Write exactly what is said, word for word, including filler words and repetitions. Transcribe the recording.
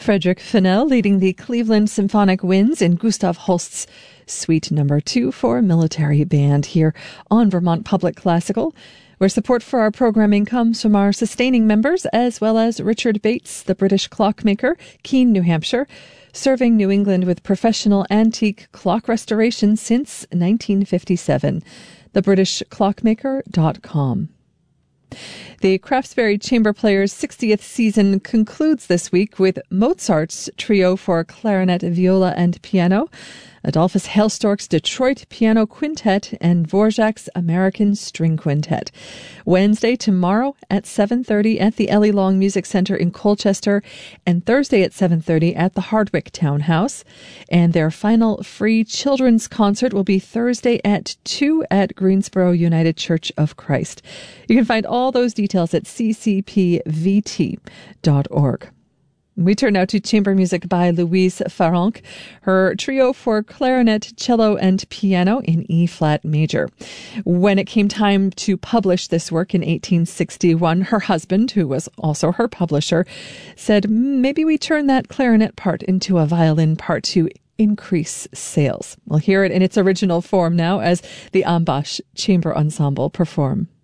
Frederick Fennell leading the Cleveland Symphonic Winds in Gustav Holst's Suite Number Two for Military Band here on Vermont Public Classical, where support for our programming comes from our sustaining members, as well as Richard Bates, the British clockmaker, Keene, New Hampshire, serving New England with professional antique clock restoration since nineteen fifty-seven. the british clockmaker dot com. The Craftsbury Chamber Players' sixtieth season concludes this week with Mozart's Trio for Clarinet, Viola, and Piano, Adolphus Hailstork's Detroit Piano Quintet, and Dvorak's American String Quintet. Wednesday, tomorrow at seven thirty at the Ellie Long Music Center in Colchester, and Thursday at seven thirty at the Hardwick Townhouse. And their final free children's concert will be Thursday at two at Greensboro United Church of Christ. You can find all those details at c c p v t dot org. We turn now to chamber music by Louise Farrenc, her trio for clarinet, cello, and piano in E-flat major. When it came time to publish this work in eighteen sixty-one, her husband, who was also her publisher, said, maybe we turn that clarinet part into a violin part to increase sales. We'll hear it in its original form now as the Ambash Chamber Ensemble perform.